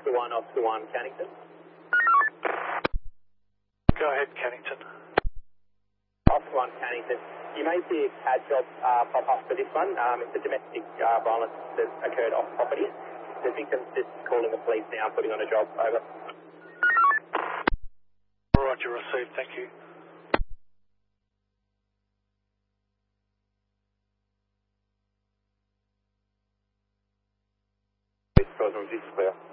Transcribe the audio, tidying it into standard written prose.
Oscar 1, Cannington. Go ahead, Cannington. Oscar 1, Cannington. You may see a CAD job pop up for this one. It's a domestic violence that occurred off property. The victim's just calling the police now, putting on a job. Over. Roger, received. Thank you. Clear.